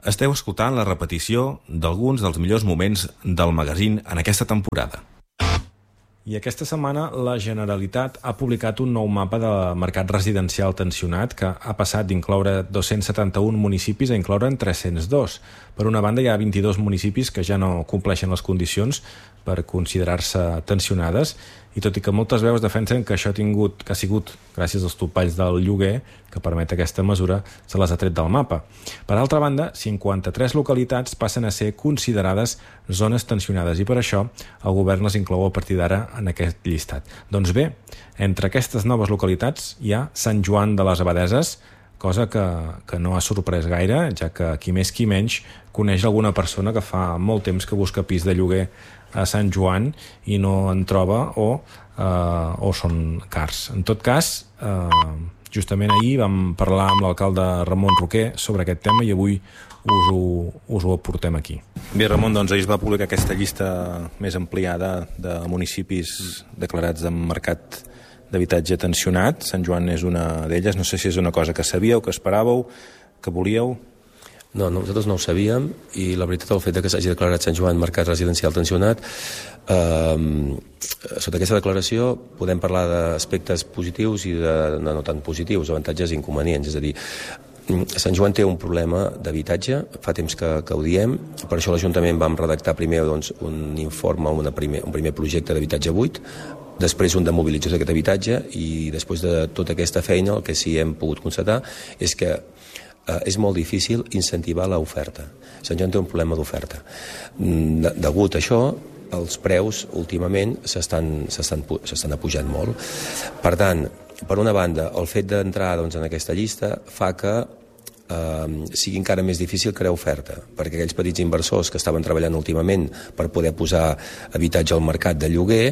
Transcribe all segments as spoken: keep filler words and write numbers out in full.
Esteu escoltant la repetició d'alguns dels millors moments del magazín en aquesta temporada. I aquesta setmana la Generalitat ha publicat un nou mapa de mercat residencial tensionat que ha passat d'incloure dos-cents setanta-un municipis a incloure'n tres-cents dos. Per una banda, hi ha vint-i-dos municipis que ja no compleixen les condicions per considerar-se tensionades, i tot i que moltes veus defensen que això ha, tingut, que ha sigut gràcies als topalls del lloguer que permet aquesta mesura, se les ha tret del mapa. Per altra banda, cinquanta-tres localitats passen a ser considerades zones tensionades i per això el govern les inclou a partir d'ara en aquest llistat. Doncs bé, entre aquestes noves localitats hi ha Sant Joan de les Abadesses, cosa que, que no ha sorprès gaire, ja que qui més qui menys coneix alguna persona que fa molt temps que busca pis de lloguer a Sant Joan i no en troba o, eh, o són cars. En tot cas, eh, justament ahir vam parlar amb l'alcalde Ramon Roquer sobre aquest tema i avui us ho, us ho aportem aquí. Bé, Ramon, doncs ahir es va publicar aquesta llista més ampliada de municipis declarats en mercat d'habitatge tensionat. Sant Joan és una d'elles. No sé si és una cosa que sabíeu, que esperàveu, que volíeu. No, nosaltres no ho sabíem, i la veritat, el fet que s'hagi declarat Sant Joan mercat residencial tensionat, eh, sota aquesta declaració podem parlar d'aspectes positius i de, de no tan positius, avantatges i inconvenients. És a dir, Sant Joan té un problema d'habitatge, fa temps que, que ho diem, per això l'Ajuntament vam redactar primer doncs, un informe, una primer, un primer projecte d'habitatge buit, després un de mobilització d'aquest habitatge, i després de tota aquesta feina el que sí hem pogut constatar és que eh, és molt difícil incentivar l'oferta. Sant Joan té un problema d'oferta. De, degut a això, els preus últimament s'estan s'estan apujant molt. Per tant, per una banda, el fet d'entrar doncs, en aquesta llista fa que eh, sigui encara més difícil crear oferta, perquè aquells petits inversors que estaven treballant últimament per poder posar habitatge al mercat de lloguer,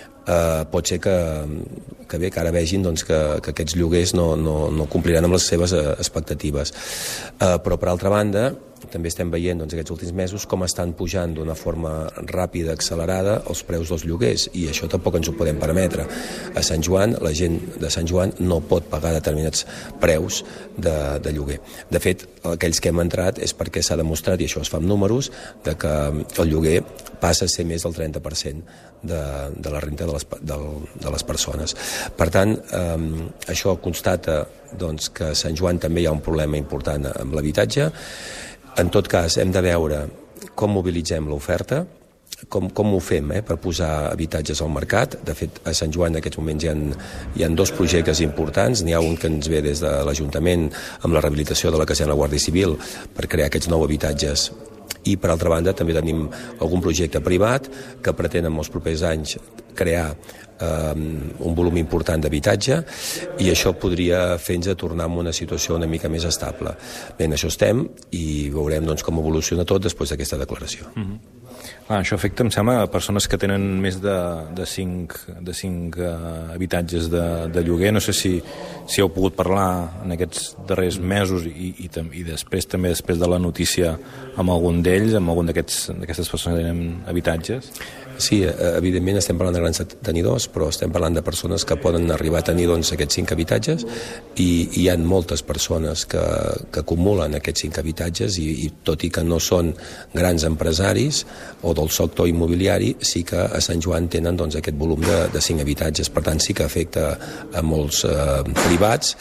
eh, pot ser que, que bé, que ara vegin doncs, que, que aquests lloguers no, no, no compliran amb les seves expectatives. Eh, però, per altra banda, també estem veient doncs, aquests últims mesos com estan pujant d'una forma ràpida, accelerada, els preus dels lloguers, i això tampoc ens ho podem permetre. A Sant Joan, la gent de Sant Joan no pot pagar determinats preus de, de lloguer. De fet, aquells que hem entrat és perquè s'ha demostrat, i això es fa amb números, de que el lloguer passa a ser més del trenta per cent de, de la renta de les, de, de les persones. Per tant, eh, això constata doncs, que a Sant Joan també hi ha un problema important amb l'habitatge. En tot cas, hem de veure com mobilitzem l'oferta, com, com ho fem eh, per posar habitatges al mercat. De fet, a Sant Joan en aquests moments hi ha, hi ha dos projectes importants. N'hi ha un que ens ve des de l'Ajuntament amb la rehabilitació de la caserna Guàrdia Civil per crear aquests nous habitatges. I, per altra banda, també tenim algun projecte privat que pretén en els propers anys crear eh, un volum important d'habitatge, i això podria fer-nos tornar a una situació una mica més estable. Bé, en això estem i veurem doncs, com evoluciona tot després d'aquesta declaració. Mm-hmm. Ah, això afecta, em sembla, a persones que tenen més de, de cinc, de cinc uh, habitatges de, de lloguer. No sé si, si heu pogut parlar en aquests darrers mesos i, i, i després també després de la notícia amb algun d'ells, amb algun d'aquestes persones que tenen habitatges. Sí, evidentment estem parlant de grans tenidors, però estem parlant de persones que poden arribar a tenir doncs, aquests cinc habitatges, i, i hi ha moltes persones que, que acumulen aquests cinc habitatges i, i tot i que no són grans empresaris o del sector immobiliari, sí que a Sant Joan tenen doncs, aquest volum de, de cinc habitatges. Per tant, sí que afecta a molts eh, privats,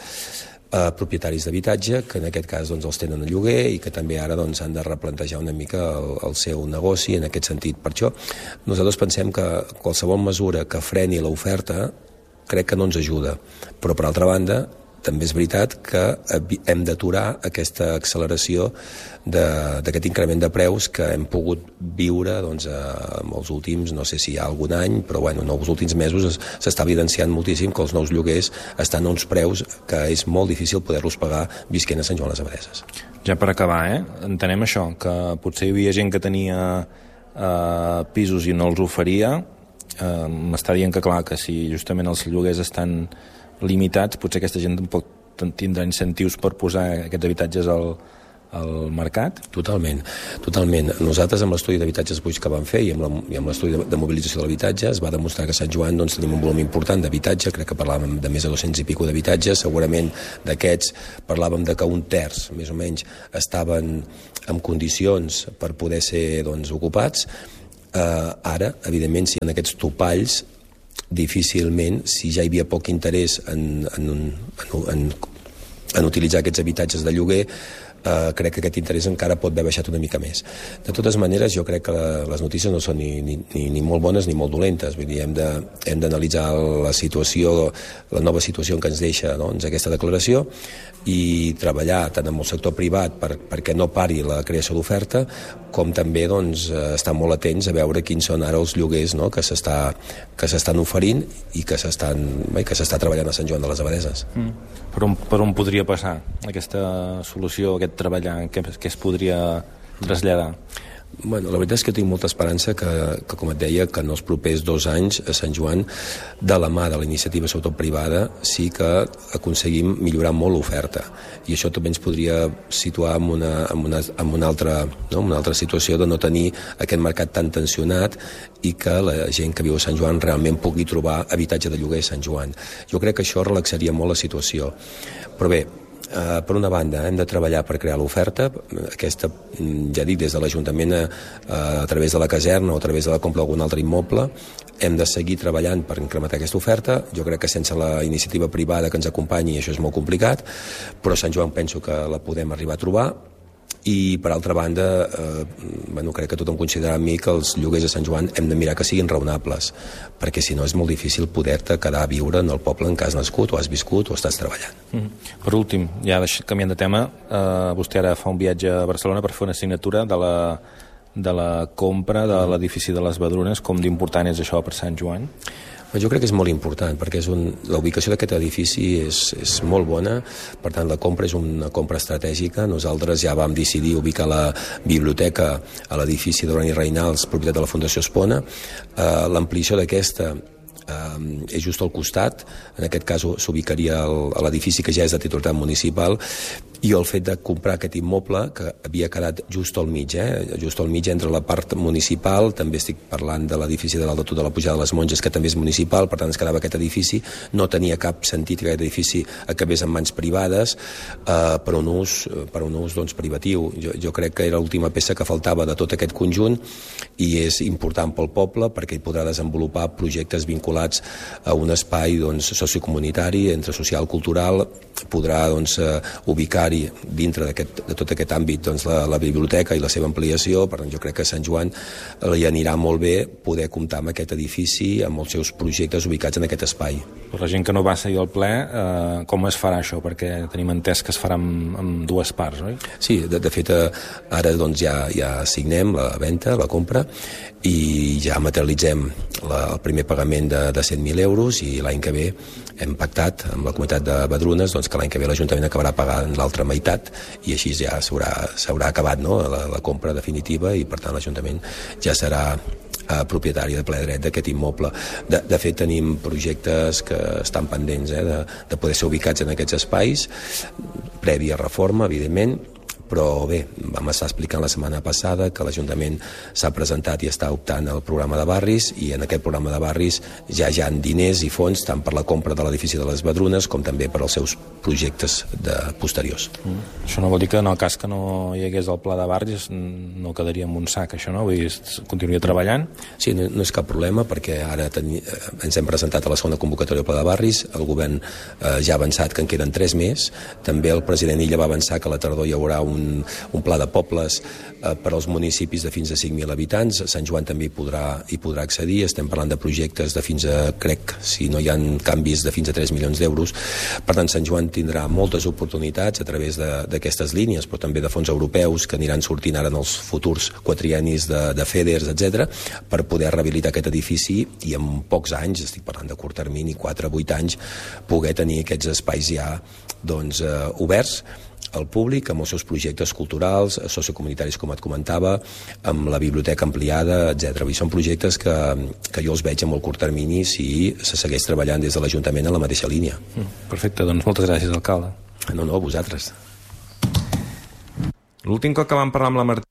a propietaris d'habitatge, que en aquest cas doncs, els tenen a lloguer i que també ara doncs, han de replantejar una mica el, el seu negoci en aquest sentit. Per això nosaltres pensem que qualsevol mesura que freni l'oferta crec que no ens ajuda, però per altra banda també és veritat que hem d'aturar aquesta acceleració d'aquest increment de preus que hem pogut viure doncs, en els últims, no sé si hi ha algun any, però bueno, en els últims mesos s'està evidenciant moltíssim que els nous lloguers estan a uns preus que és molt difícil poder-los pagar visquent a Sant Joan de les Abadesses. Ja per acabar, eh? Entenem això, que potser hi havia gent que tenia eh, pisos i no els oferia. Eh, m'està dient que clar, que si justament els lloguers estan limitats, potser aquesta gent tampoc tindrà incentius per posar aquests habitatges al, el mercat? Totalment, totalment. Nosaltres amb l'estudi d'habitatges buits que vam fer i amb, la, i amb l'estudi de, de mobilització de l'habitatge es va demostrar que a Sant Joan doncs, tenim un volum important d'habitatge, crec que parlàvem de més de dos-cents i pico d'habitatges, segurament d'aquests parlàvem de que un terç, més o menys, estaven en condicions per poder ser doncs, ocupats. Eh, ara, evidentment, si en aquests topalls difícilment, si ja hi havia poc interès en, en, en, en, en utilitzar aquests habitatges de lloguer, Uh, crec que aquest interès encara pot haver baixat una mica més. De totes maneres, jo crec que la, les notícies no són ni, ni, ni, ni molt bones ni molt dolentes. Vull dir, hem de, hem d'analitzar la situació, la nova situació en què ens deixa doncs, aquesta declaració i treballar tant amb el sector privat per, perquè no pari la creació d'oferta, com també doncs, estar molt atents a veure quins són ara els lloguers no, que s'està, que s'estan oferint i que s'estan, bé, que s'està treballant a Sant Joan de les Abadesses. Mm. Per, on, per on podria passar aquesta solució, aquest treballar, què, què es podria traslladar? Bueno, la veritat és que tinc molta esperança que, que, com et deia, que en els propers dos anys a Sant Joan, de la mà de la iniciativa sobretot privada, sí que aconseguim millorar molt l'oferta. I això també ens podria situar en una, en una, en una, altra, no? una altra situació de no tenir aquest mercat tan tensionat i que la gent que viu a Sant Joan realment pugui trobar habitatge de lloguer a Sant Joan. Jo crec que això relaxaria molt la situació. Però bé, Uh, per una banda, hem de treballar per crear l'oferta. Aquesta, ja dic, des de l'Ajuntament a, a través de la caserna o a través de la compra d'algun altre immoble, hem de seguir treballant per incrementar aquesta oferta. Jo crec que sense la iniciativa privada que ens acompanyi això és molt complicat, però a Sant Joan penso que la podem arribar a trobar. I per altra banda, eh, bueno, crec que tothom considera amb mi que els lloguers a Sant Joan hem de mirar que siguin raonables, perquè si no és molt difícil poder-te quedar a viure en el poble en què has nascut o has viscut o estàs treballant. Mm. Per últim, ja canviant de tema, eh, vostè ara fa un viatge a Barcelona per fer una signatura de la, de la compra de l'edifici de les Vedrunes. Com d'important és això per Sant Joan? Jo crec que és molt important, perquè és un, la ubicació d'aquest edifici és, és molt bona, per tant la compra és una compra estratègica. Nosaltres ja vam decidir ubicar la biblioteca a l'edifici d'Urani Reinals, propietat de la Fundació Espona. Eh, l'ampliació d'aquesta eh, és just al costat, en aquest cas s'ubicaria a l'edifici que ja és de titularitat municipal, i el fet de comprar aquest immoble que havia quedat just al mig, eh? just al mig entre la part municipal, també estic parlant de l'edifici de l'Alt de Tot de la Pujada de les Monges, que també és municipal, per tant ens quedava aquest edifici, no tenia cap sentit que aquest edifici acabés en mans privades eh, per un ús, per un ús doncs, privatiu. Jo, jo crec que era l'última peça que faltava de tot aquest conjunt i és important pel poble perquè hi podrà desenvolupar projectes vinculats a un espai doncs, sociocomunitari, entre social i cultural, podrà doncs, ubicar dintre de tot aquest àmbit doncs, la, la biblioteca i la seva ampliació. Per tant, jo crec que a Sant Joan li anirà molt bé poder comptar amb aquest edifici, amb els seus projectes ubicats en aquest espai. Per la gent que no va seguir el ple, eh, com es farà això? Perquè tenim entès que es farà amb, amb dues parts, oi? Sí, de, de fet, ara doncs, ja, ja signem la venda, la compra, i ja materialitzem la, el primer pagament de, de cent mil euros i l'any que ve hem pactat amb la comunitat de Vedrunes doncs, que l'any que ve l'Ajuntament acabarà pagant l'altra meitat i així ja s'haurà acabat no? la, la compra definitiva i per tant l'Ajuntament ja serà eh, propietari de ple dret d'aquest immoble. De, de fet tenim projectes que estan pendents eh, de, de poder ser ubicats en aquests espais, prèvia reforma evidentment, però bé, vam estar explicant la setmana passada que l'Ajuntament s'ha presentat i està optant al programa de barris i en aquest programa de barris ja hi ha diners i fons tant per la compra de l'edifici de les Vedrunes com també per als seus projectes de posteriors. Mm. Això no vol dir que en el cas que no hi hagués el pla de barris no quedaria en un sac, això no? Vull dir, continuaria treballant? Sí, no, no és cap problema perquè ara teni, ens hem presentat a la segona convocatòria del pla de barris, el govern eh, ja ha avançat que en queden tres més, també el president Illa va avançar que a la tardor hi haurà un Un, un pla de pobles eh, per als municipis de fins a cinc mil habitants. Sant Joan també hi podrà, hi podrà accedir. Estem parlant de projectes de fins a, crec, si no hi ha canvis, de fins a tres milions d'euros. Per tant, Sant Joan tindrà moltes oportunitats a través d'aquestes línies, però també de fons europeus que aniran sortint ara en els futurs quatriennis de, de FEDERS, etcètera, per poder rehabilitar aquest edifici i en pocs anys, estic parlant de curt termini, quatre a vuit anys, poder tenir aquests espais ja doncs, eh, oberts al públic, amb els seus projectes culturals, sociocomunitaris, com et comentava, amb la biblioteca ampliada, etcètera. I són projectes que, que jo els veig a molt curt termini si se segueix treballant des de l'Ajuntament en la mateixa línia. Perfecte, doncs moltes gràcies, alcalde. No, no, a vosaltres. L'últim cop que vam parlar amb la Martí